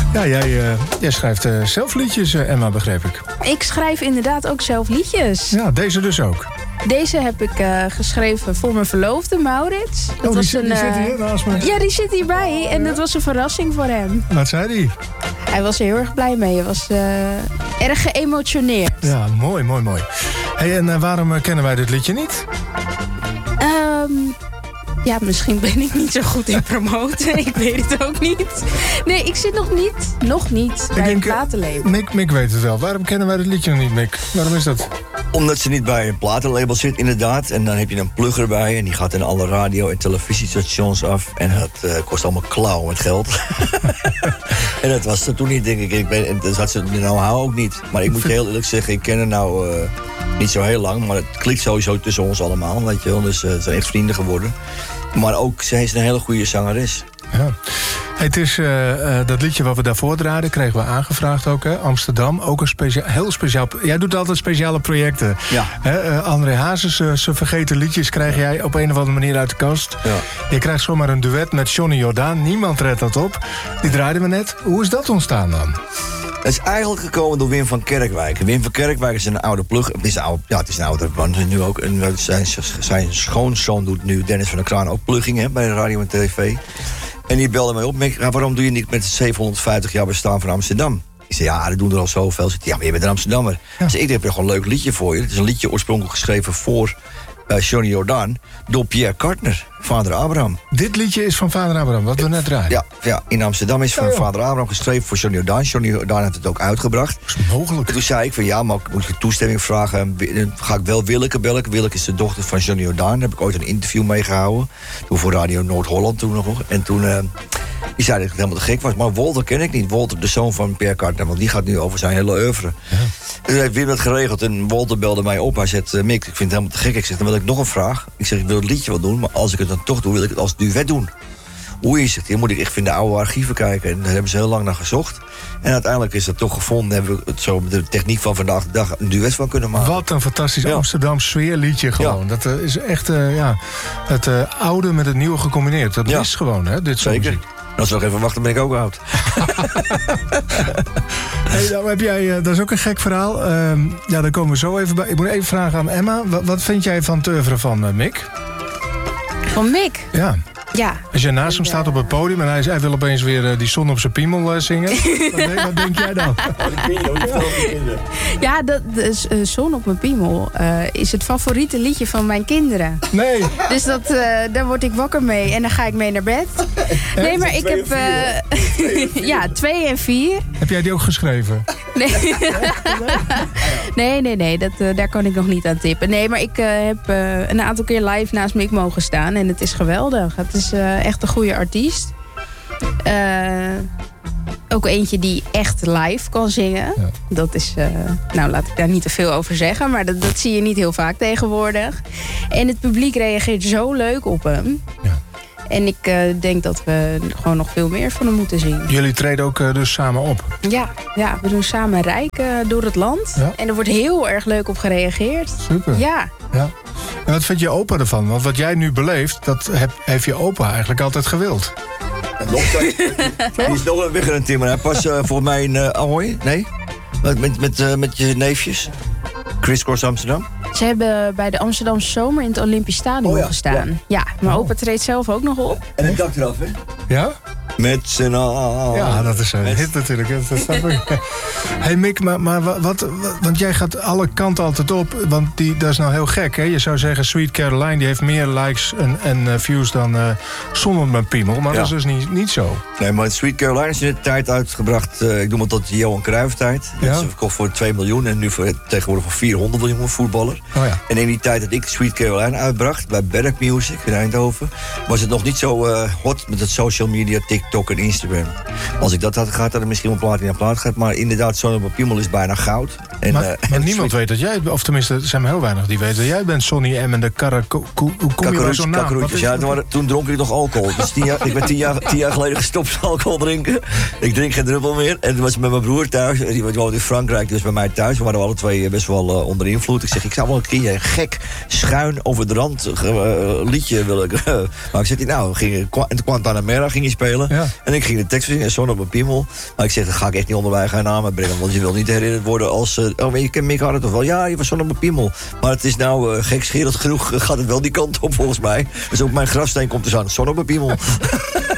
Ja, jij schrijft zelf liedjes, Emma, begreep ik. Ik schrijf inderdaad ook zelf liedjes. Ja, deze dus ook. Deze heb ik geschreven voor mijn verloofde, Maurits. Die zit hier naast me. Ja, die zit hierbij. En dat was een verrassing voor hem. Wat zei hij? Hij was er heel erg blij mee. Hij was erg geëmotioneerd. Ja, mooi. Hey, en waarom kennen wij dit liedje niet? Ja, misschien ben ik niet zo goed in promoten. Ik weet het ook niet. Nee, ik zit nog niet bij een platenlabel. Mick weet het wel. Waarom kennen wij dit liedje nog niet, Mick? Waarom is dat? Omdat ze niet bij een platenlabel zit, inderdaad. En dan heb je een plugger bij en die gaat in alle radio- en televisiestations af. En dat kost allemaal klauwen met geld. En dat was er toen niet, denk ik. En dat had ze nou ook niet. Maar ik moet je heel eerlijk zeggen, ik ken haar nou niet zo heel lang. Maar het klikt sowieso tussen ons allemaal, weet je wel. Dus ze zijn echt vrienden geworden. Maar ook, zij is een hele goede zangeres. Ja. Het is dat liedje wat we daarvoor draaiden, kregen we aangevraagd ook, hè? Amsterdam. Ook een heel speciaal... Jij doet altijd speciale projecten. Ja. André Hazes, zijn vergeten liedjes krijg jij op een of andere manier uit de kast. Ja. Je krijgt zomaar een duet met Johnny Jordaan. Niemand redt dat op. Die draaiden we net. Hoe is dat ontstaan dan? Het is eigenlijk gekomen door Wim van Kerkwijk. Wim van Kerkwijk is een oude plug. Het is een oude man nu ook. En zijn schoonzoon doet nu, Dennis van der Kraan, ook plugging bij de radio en tv. En die belde mij op. Waarom doe je niet met het 750 jaar bestaan van Amsterdam? Ik zei, ja, dat doen er al zoveel. Zei, ja, maar je bent een Amsterdammer. Ja. Dus ik heb gewoon een leuk liedje voor je. Het is een liedje oorspronkelijk geschreven voor Johnny Jordaan door Pierre Kartner, vader Abraham. Dit liedje is van vader Abraham, wat we net draaien. Ja, in Amsterdam is van vader Abraham geschreven voor Johnny Jordaan. Johnny Jordaan heeft het ook uitgebracht. Dat is mogelijk. En toen zei ik van ja, maar moet ik toestemming vragen? Dan ga ik wel Willeke bellen. Willeke is de dochter van Johnny Jordaan. Daar heb ik ooit een interview mee gehouden. Toen voor Radio Noord-Holland toen nog. En toen die zei dat ik helemaal te gek was. Maar Walter ken ik niet. Walter, de zoon van Pierre Kartner. Want die gaat nu over zijn hele oeuvre. Ja. En toen heeft Wim dat geregeld. En Walter belde mij op. Hij zei, Mick, ik vind het helemaal te gek. Ik zeg, dan wil ik nog een vraag. Ik zeg, ik wil het liedje wel doen. Maar als ik het dan toch doe, wil ik het als duet doen. Hoe is het? Hier moet ik echt in de oude archieven kijken. En daar hebben ze heel lang naar gezocht. En uiteindelijk is dat toch gevonden. Hebben we het zo met de techniek van vandaag de dag een duet van kunnen maken. Wat een fantastisch Amsterdam sfeerliedje gewoon. Ja. Dat is echt het oude met het nieuwe gecombineerd. Dat is gewoon, hè, dit soort Zeker. muziek. Als we nog even wachten, ben ik ook oud. Hey, nou heb jij, dat is ook een gek verhaal. Daar komen we zo even bij. Ik moet even vragen aan Emma. Wat vind jij van het oeuvre van Mick? Van Mick? Ja. Ja. Als je naast hem staat op het podium en hij wil opeens weer die zon op zijn piemel zingen. Wat denk jij dan? Ja, Zon op mijn piemel is het favoriete liedje van mijn kinderen. Nee. Dus daar word ik wakker mee en dan ga ik mee naar bed. Nee, maar ik heb... 2 en 4. Heb jij die ook geschreven? Nee. Daar kan ik nog niet aan tippen. Nee, maar ik heb een aantal keer live naast Mick mogen staan. En het is geweldig. Het is echt een goede artiest. Ook eentje die echt live kan zingen. Ja. Dat is, laat ik daar niet te veel over zeggen. Maar dat zie je niet heel vaak tegenwoordig. En het publiek reageert zo leuk op hem. Ja. En ik denk dat we gewoon nog veel meer van hem moeten zien. Jullie treden ook dus samen op? Ja, we doen samen Rijk door het land. Ja. En er wordt heel erg leuk op gereageerd. Super. Ja. En wat vindt je opa ervan? Want wat jij nu beleeft, dat heeft je opa eigenlijk altijd gewild. Die is nog weg in een timmer. Hij pas volgens mij in Ahoy. Nee? Met je neefjes. Crisscross Amsterdam. Ze hebben bij de Amsterdamse Zomer in het Olympisch Stadion gestaan. Ja, maar opa treedt zelf ook nog op. En een dak eraf, hè? Ja? Met z'n allen. Ja, dat is een hit natuurlijk. Dat snap ik. Hey Mick, maar want jij gaat alle kanten altijd op. Want dat is nou heel gek, hè? Je zou zeggen, Sweet Caroline, die heeft meer likes en views dan Zonder mijn piemel. Maar dat is dus niet zo. Nee, maar Sweet Caroline is in de tijd uitgebracht. Ik noem het tot de Johan Cruijff tijd. Dat is verkocht voor 2 miljoen en nu tegenwoordig voor 400 miljoen voetballer. Oh ja. En in die tijd dat ik Sweet Caroline uitbracht bij Berk Music in Eindhoven, was het nog niet zo hot met het social media, TikTok en Instagram. Als ik dat had gehad, had ik misschien een plaat in een plaat gehad. Maar inderdaad, Zonder mijn piemel is bijna goud. Maar niemand weet dat jij... Of tenminste, er zijn maar heel weinig die weten dat jij bent Sonny M. en de hoe kom je bij zo'n naam? Toen dronk ik nog alcohol. Dus ik ben 10 jaar geleden gestopt met alcohol drinken. Ik drink geen druppel meer. En toen was ik met mijn broer thuis. Die woont in Frankrijk, dus bij mij thuis. We waren alle twee best wel onder invloed. Ik zeg, ik zou wel een keer een gek, schuin over de rand liedje willen. Maar ik zeg, en Guantanamera ging je spelen. Ja. En ik ging de tekst zingen, Zon op mijn piemel. Maar ik zeg, dat ga ik echt niet onder eigen namen brengen. Want je wil niet herinnerd worden als... je kent Mick Harren toch wel? Ja, je was Zon op mijn piemel. Maar het is nou gekscherend genoeg, gaat het wel die kant op volgens mij. Dus op mijn grafsteen komt er zo'n Zon op mijn piemel.